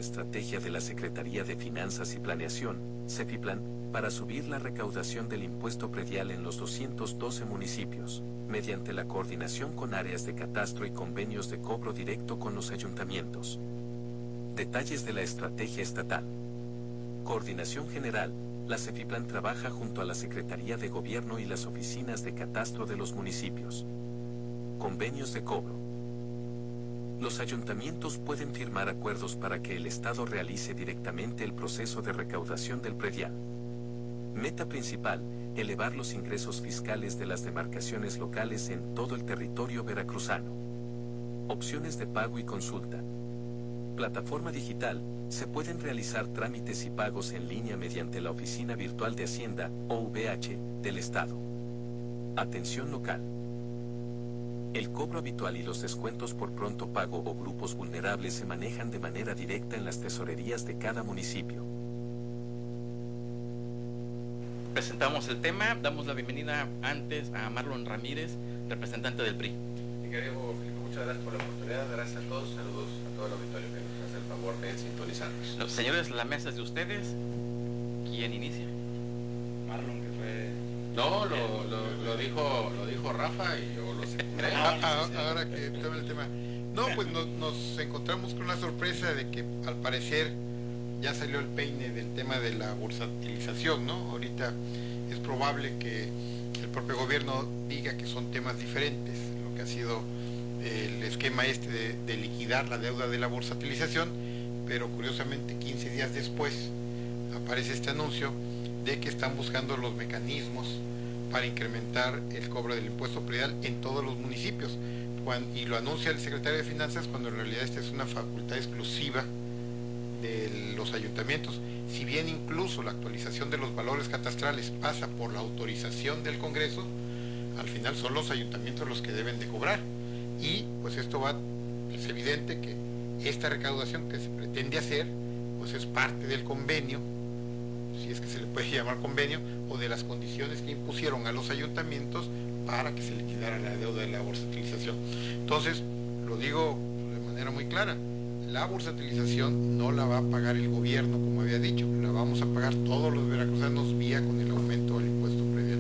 estrategia de la Secretaría de Finanzas y Planeación, CEFIPLAN, para subir la recaudación del impuesto predial en los 212 municipios, mediante la coordinación con áreas de catastro y convenios de cobro directo con los ayuntamientos. Detalles de la estrategia estatal. Coordinación general. La CEFIPLAN trabaja junto a la Secretaría de Gobierno y las oficinas de catastro de los municipios. Convenios de cobro. Los ayuntamientos pueden firmar acuerdos para que el Estado realice directamente el proceso de recaudación del predial. Meta principal, elevar los ingresos fiscales de las demarcaciones locales en todo el territorio veracruzano. Opciones de pago y consulta. Plataforma digital. Se pueden realizar trámites y pagos en línea mediante la Oficina Virtual de Hacienda, OVH, del Estado. Atención local. El cobro habitual y los descuentos por pronto pago o grupos vulnerables se manejan de manera directa en las tesorerías de cada municipio. Presentamos el tema, damos la bienvenida antes a Marlon Ramírez, representante del PRI. Mi querido Felipe, muchas gracias por la oportunidad, gracias a todos, saludos a todo el auditorio que nos hace el favor de sintonizarnos. Los señores, la mesa es de ustedes. ¿Quién inicia? Marlon, que fue... No, lo dijo Rafa y yo lo secundé. Ahora que toma el tema. No, pues nos encontramos con la sorpresa de que al parecer ya salió el peine del tema de la bursatilización, ¿no? Ahorita es probable que el propio gobierno diga que son temas diferentes, lo que ha sido el esquema de liquidar la deuda de la bursatilización, pero curiosamente 15 días después aparece este anuncio de que están buscando los mecanismos para incrementar el cobro del impuesto predial en todos los municipios, y lo anuncia el secretario de Finanzas cuando en realidad esta es una facultad exclusiva de los ayuntamientos. Si bien incluso la actualización de los valores catastrales pasa por la autorización del Congreso, al final son los ayuntamientos los que deben de cobrar, y pues es evidente que esta recaudación que se pretende hacer pues es parte del convenio, si es que se le puede llamar convenio, o de las condiciones que impusieron a los ayuntamientos para que se liquidara la deuda de la bursatilización. Entonces, lo digo de manera muy clara, la bursatilización no la va a pagar el gobierno, como había dicho, la vamos a pagar todos los veracruzanos vía con el aumento del impuesto predial.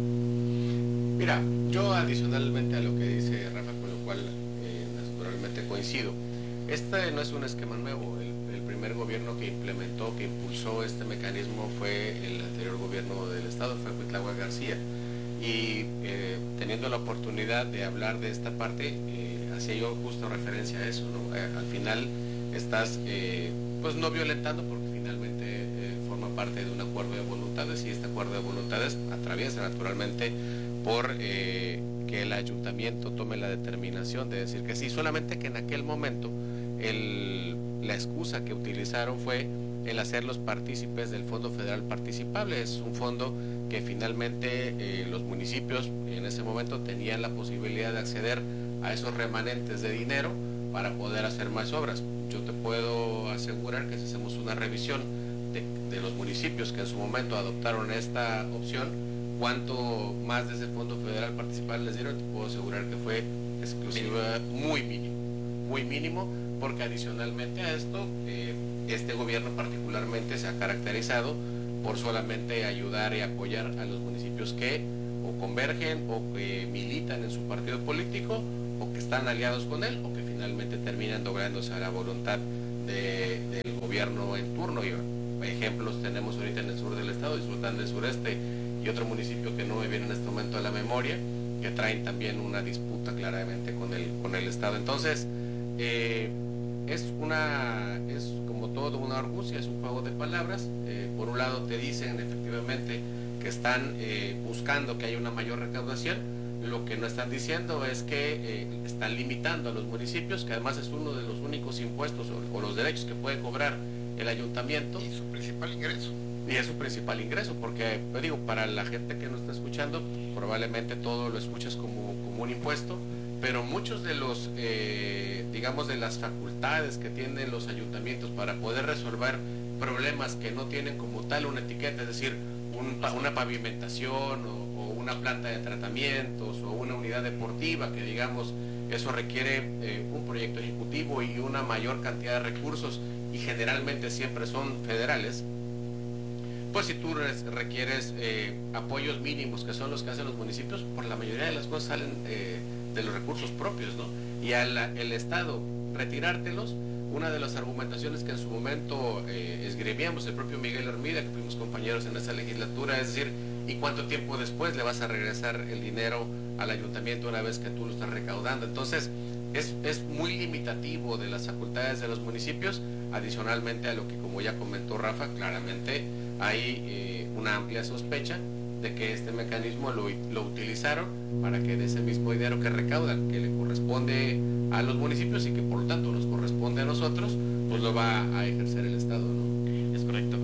Mira, yo adicionalmente a lo que dice Rafa, con lo cual naturalmente coincido, este no es un esquema nuevo. El primer gobierno que implementó, que impulsó este mecanismo fue el anterior gobierno del Estado, fue Cuitláhuac García, y teniendo la oportunidad de hablar de esta parte, hacía yo justo referencia a eso, ¿no? Al final estás pues no violentando, porque finalmente forma parte de un acuerdo de voluntades, y este acuerdo de voluntades atraviesa naturalmente por que el ayuntamiento tome la determinación de decir que sí, solamente que en aquel momento la excusa que utilizaron fue el hacerlos partícipes del Fondo Federal Participable. Es un fondo que finalmente los municipios en ese momento tenían la posibilidad de acceder a esos remanentes de dinero para poder hacer más obras. Yo te puedo asegurar que si hacemos una revisión de los municipios que en su momento adoptaron esta opción, cuánto más de ese Fondo Federal Participable les dieron, te puedo asegurar que fue exclusiva, muy mínimo, porque adicionalmente a esto, este gobierno particularmente se ha caracterizado por solamente ayudar y apoyar a los municipios que o convergen o que militan en su partido político o que están aliados con él o que finalmente terminan doblándose a la voluntad del gobierno en turno. Y ejemplos tenemos ahorita en el sur del estado, Sultán del Sureste y otro municipio que no me viene en este momento a la memoria, que traen también una disputa claramente con el estado. Entonces, es como todo una argucia, es un juego de palabras. Por un lado te dicen efectivamente que están buscando que haya una mayor recaudación, lo que no están diciendo es que están limitando a los municipios, que además es uno de los únicos impuestos o los derechos que puede cobrar el ayuntamiento. Y su principal ingreso. Y es su principal ingreso, porque, pues digo, para la gente que nos está escuchando, probablemente todo lo escuchas como un impuesto, pero muchos de los, digamos, de las facultades que tienen los ayuntamientos para poder resolver problemas que no tienen como tal una etiqueta, es decir, una pavimentación o una planta de tratamientos o una unidad deportiva, que digamos, eso requiere un proyecto ejecutivo y una mayor cantidad de recursos, y generalmente siempre son federales, pues si tú requieres apoyos mínimos, que son los que hacen los municipios, por la mayoría de las cosas salen de los recursos propios, ¿no? Y el Estado retirártelos, una de las argumentaciones que en su momento esgrimíamos, el propio Miguel Hermida, que fuimos compañeros en esa legislatura, es decir, ¿y cuánto tiempo después le vas a regresar el dinero al ayuntamiento una vez que tú lo estás recaudando? Entonces, es muy limitativo de las facultades de los municipios, adicionalmente a lo que, como ya comentó Rafa, claramente hay una amplia sospecha de que este mecanismo lo utilizaron para que de ese mismo dinero que recaudan, que le corresponde a los municipios y que por lo tanto nos corresponde a nosotros, pues lo va a ejercer el Estado, ¿no? Es correcto.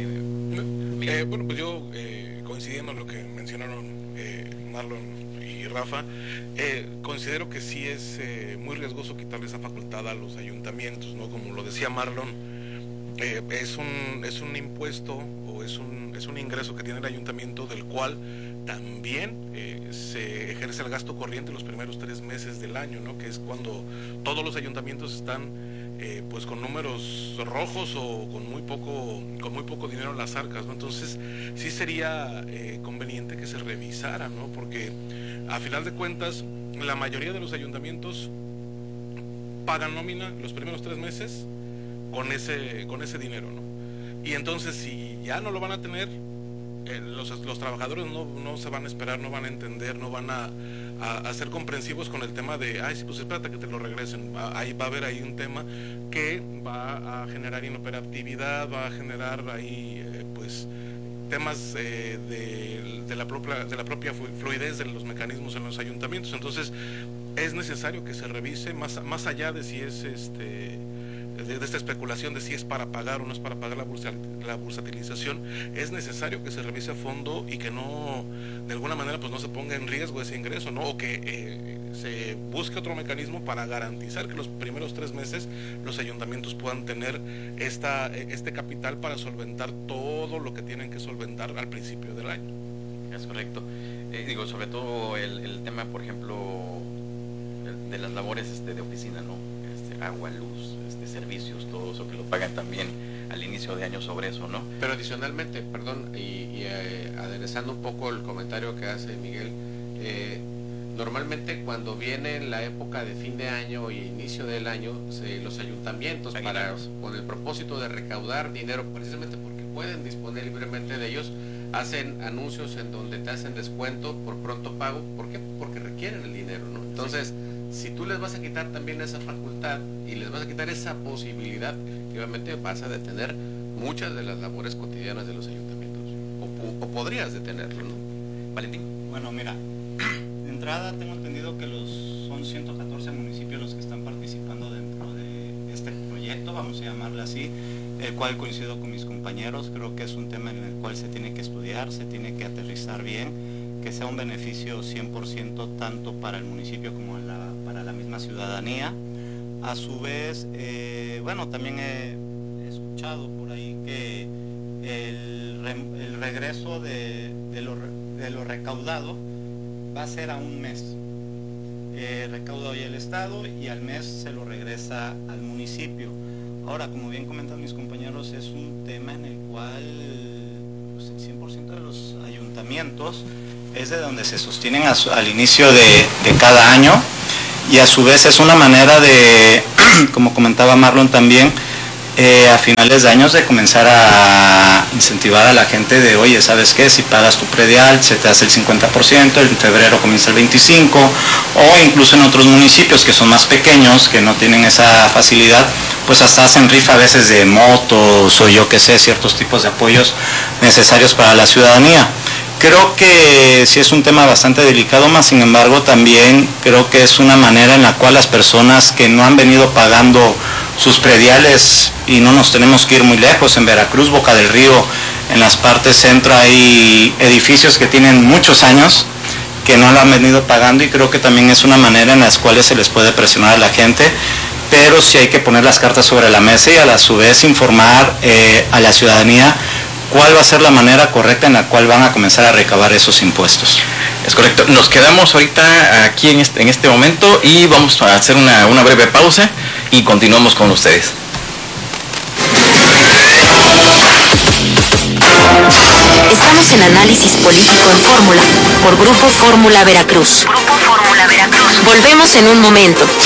Bueno, pues yo, coincidiendo en lo que mencionaron Marlon y Rafa, considero que sí es muy riesgoso quitarle esa facultad a los ayuntamientos, ¿no? Como lo decía Marlon, es un impuesto o es un ingreso que tiene el ayuntamiento, del cual también se ejerce el gasto corriente los primeros 3 meses del año, ¿no? Que es cuando todos los ayuntamientos están pues con números rojos o con muy poco dinero en las arcas, ¿no? Entonces sí sería conveniente que se revisara, ¿no? Porque a final de cuentas la mayoría de los ayuntamientos pagan nómina los primeros 3 meses con ese dinero, ¿no? Y entonces si ya no lo van a tener, los trabajadores no se van a esperar, no van a entender, no van a ser comprensivos con el tema de, ay, pues espérate que te lo regresen. Ahí va a haber ahí un tema que va a generar inoperatividad, va a generar ahí pues temas de la propia fluidez de los mecanismos en los ayuntamientos. Entonces es necesario que se revise más allá de si es de esta especulación de si es para pagar o no es para pagar la bursatilización. Es necesario que se revise a fondo y que no, de alguna manera, pues no se ponga en riesgo ese ingreso, ¿no? O que se busque otro mecanismo para garantizar que los primeros 3 meses los ayuntamientos puedan tener este capital para solventar todo lo que tienen que solventar al principio del año. Es correcto. Sobre todo el tema, por ejemplo, de las labores de oficina, ¿no? Agua, luz, servicios, todo eso que lo pagan también al inicio de año sobre eso, ¿no? Pero adicionalmente, perdón, y aderezando un poco el comentario que hace Miguel, normalmente cuando viene la época de fin de año y inicio del año, los ayuntamientos, con el propósito de recaudar dinero, precisamente porque pueden disponer libremente de ellos, hacen anuncios en donde te hacen descuento por pronto pago. ¿Por qué? Porque requieren el dinero, ¿no? Entonces, si tú les vas a quitar también esa facultad y les vas a quitar esa posibilidad, efectivamente vas a detener muchas de las labores cotidianas de los ayuntamientos, o podrías detenerlo, ¿no? Valentín. Bueno, mira, de entrada tengo entendido que son 114 municipios los que están participando dentro de este proyecto, vamos a llamarle así, el cual coincido con mis compañeros. Creo que es un tema en el cual se tiene que estudiar, se tiene que aterrizar bien, que sea un beneficio 100% tanto para el municipio como para la misma ciudadanía. A su vez, bueno, también he escuchado por ahí que el regreso de lo recaudado va a ser a un mes. Recauda hoy el Estado y al mes se lo regresa al municipio. Ahora, como bien comentan mis compañeros, es un tema en el cual pues, el 100% de los ayuntamientos es de donde se sostienen al inicio de cada año, y a su vez es una manera de, como comentaba Marlon también, a finales de años de comenzar a incentivar a la gente de, oye, ¿sabes qué? Si pagas tu predial se te hace el 50%, en febrero comienza el 25%, o incluso en otros municipios que son más pequeños, que no tienen esa facilidad, pues hasta hacen rifa a veces de motos o yo qué sé, ciertos tipos de apoyos necesarios para la ciudadanía. Creo que sí es un tema bastante delicado, más sin embargo también creo que es una manera en la cual las personas que no han venido pagando sus prediales, y no nos tenemos que ir muy lejos, en Veracruz, Boca del Río, en las partes centro hay edificios que tienen muchos años que no lo han venido pagando, y creo que también es una manera en las cuales se les puede presionar a la gente, pero sí hay que poner las cartas sobre la mesa y a su vez informar a la ciudadanía cuál va a ser la manera correcta en la cual van a comenzar a recabar esos impuestos. Es correcto. Nos quedamos ahorita aquí en este momento y vamos a hacer una breve pausa y continuamos con ustedes. Estamos en Análisis Político en Fórmula, por Grupo Fórmula Veracruz. Volvemos en un momento.